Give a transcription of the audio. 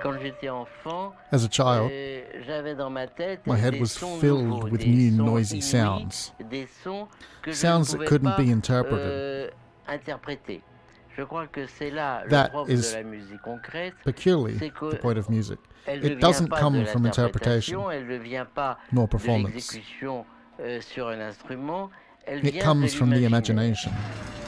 As a child, my head was filled with new noisy sounds, sounds that couldn't be interpreted. That is peculiarly the point of music. It doesn't come from interpretation, nor performance. It comes from the imagination.